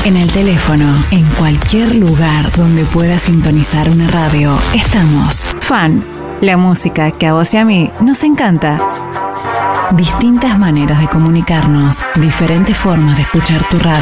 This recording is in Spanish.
en el teléfono, en cualquier lugar donde puedas sintonizar una radio. Estamos. Fan, la música que a vos y a mí nos encanta. Distintas maneras de comunicarnos, diferentes formas de escuchar tu radio.